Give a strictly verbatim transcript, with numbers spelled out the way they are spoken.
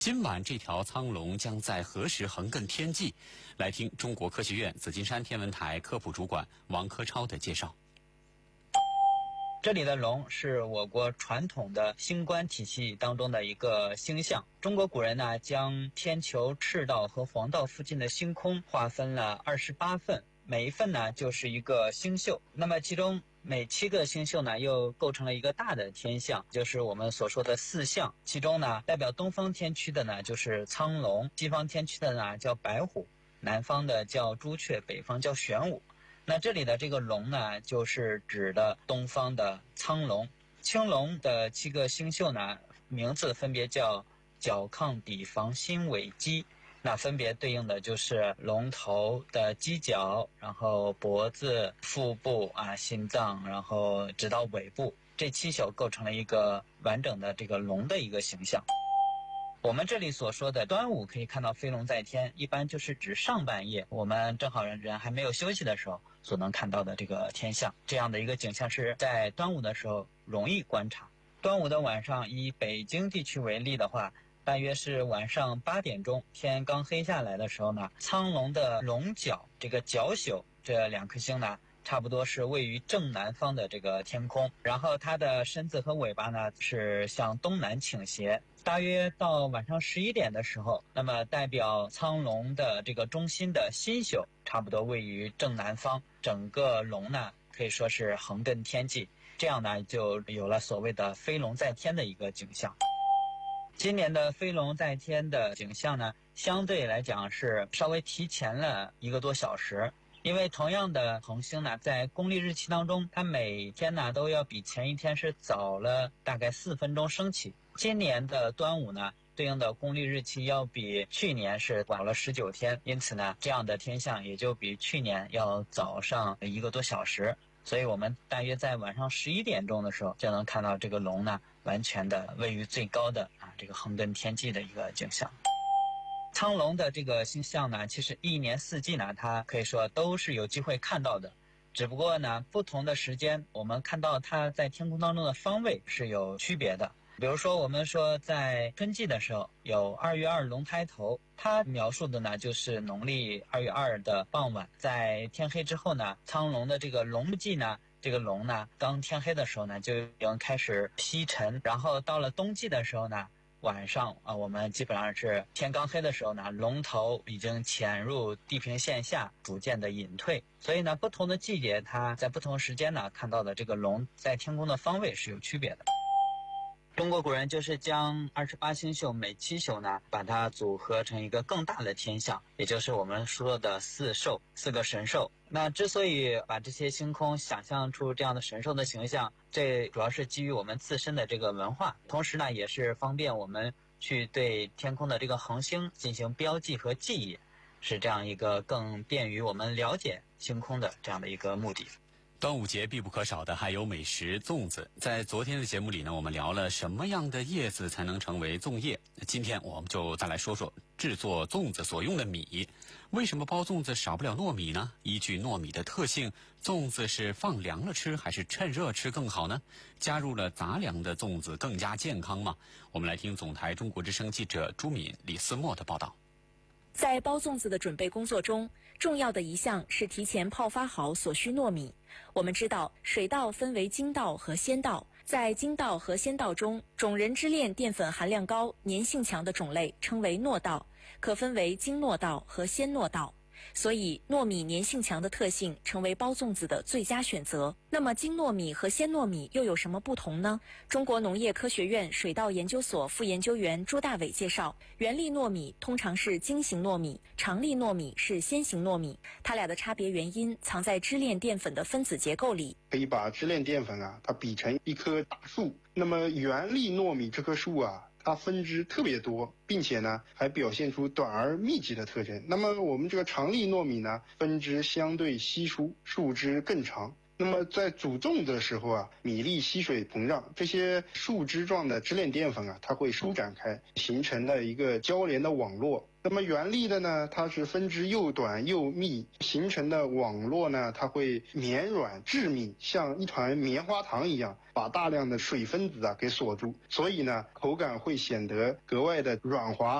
今晚这条苍龙将在何时横亘天际？来听中国科学院紫金山天文台科普主管王科超的介绍。 这里的龙是我国传统的星官体系当中的一个星象。中国古人呢，将天球赤道和黄道附近的星空划分了二十八份，每一份呢就是一个星宿。那么其中每七个星宿呢，又构成了一个大的天象，就是我们所说的四象。其中呢，代表东方天区的呢就是苍龙，西方天区的呢叫白虎，南方的叫朱雀，北方叫玄武。那这里的这个龙呢，就是指的东方的苍龙。青龙的七个星宿呢，名字分别叫角亢底房心尾鸡，那分别对应的就是龙头的犄角，然后脖子、腹部啊、心脏，然后直到尾部，这七宿构成了一个完整的这个龙的一个形象。我们这里所说的端午可以看到飞龙在天，一般就是指上半夜我们正好人还没有休息的时候所能看到的这个天象。这样的一个景象是在端午的时候容易观察。端午的晚上，以北京地区为例的话，大约是晚上八点钟，天刚黑下来的时候呢，苍龙的龙角这个角宿这两颗星呢，差不多是位于正南方的这个天空，然后它的身子和尾巴呢是向东南倾斜。大约到晚上十一点的时候，那么代表苍龙的这个中心的心宿差不多位于正南方，整个龙呢可以说是横亘天际，这样呢就有了所谓的飞龙在天的一个景象。今年的飞龙在天的景象呢，相对来讲是稍微提前了一个多小时。因为同样的恒星呢，在公历日期当中，它每天呢都要比前一天是早了大概四分钟升起。今年的端午呢，对应的公历日期要比去年是晚了十九天，因此呢，这样的天象也就比去年要早上一个多小时。所以我们大约在晚上十一点钟的时候，就能看到这个龙呢，完全的位于最高的啊这个横亘天际的一个景象。苍龙的这个星象呢，其实一年四季呢，它可以说都是有机会看到的，只不过呢，不同的时间我们看到它在天空当中的方位是有区别的。比如说我们说在春季的时候有二月二龙抬头，它描述的呢就是农历二月二的傍晚，在天黑之后呢，苍龙的这个龙季呢，这个龙呢刚天黑的时候呢就已经开始西沉，然后到了冬季的时候呢，晚上啊，我们基本上是天刚黑的时候呢，龙头已经潜入地平线下，逐渐的隐退。所以呢，不同的季节，它在不同时间呢，看到的这个龙在天空的方位是有区别的。中国古人就是将二十八星宿每七宿呢，把它组合成一个更大的天象，也就是我们说的四兽，四个神兽。那之所以把这些星空想象出这样的神兽的形象，这主要是基于我们自身的这个文化，同时呢，也是方便我们去对天空的这个恒星进行标记和记忆，是这样一个更便于我们了解星空的这样的一个目的。 端午节必不可少的还有美食粽子。在昨天的节目里呢，我们聊了什么样的叶子才能成为粽叶。今天我们就再来说说制作粽子所用的米。为什么包粽子少不了糯米呢？依据糯米的特性，粽子是放凉了吃还是趁热吃更好呢？加入了杂粮的粽子更加健康吗？我们来听总台中国之声记者朱敏、李思墨的报道。 在包粽子的准备工作中，重要的一项是提前泡发好所需糯米。我们知道，水稻分为精稻和鲜稻，在精稻和鲜稻中，种仁支链淀粉含量高、粘性强的种类称为糯稻，可分为精糯稻和鲜糯稻。所以糯米粘性强的特性成为包粽子的最佳选择。那么精糯米和鲜糯米又有什么不同呢？中国农业科学院水稻研究所副研究员朱大伟介绍，圆粒糯米通常是精型糯米，长粒糯米是鲜型糯米，它俩的差别原因藏在支链淀粉的分子结构里。 可以把支链淀粉啊，它比成一棵大树。那么圆粒糯米这棵树啊，它分支特别多，并且呢还表现出短而密集的特征。那么我们这个长粒糯米呢，分支相对稀疏，树枝更长。 那么在煮粽子的时候啊，米粒吸水膨胀，这些树枝状的支链淀粉啊，它会舒展开，形成了一个交连的网络。那么原粒的呢，它是分支又短又密，形成的网络呢，它会绵软致密，像一团棉花糖一样，把大量的水分子啊给锁住，所以呢，口感会显得格外的软滑。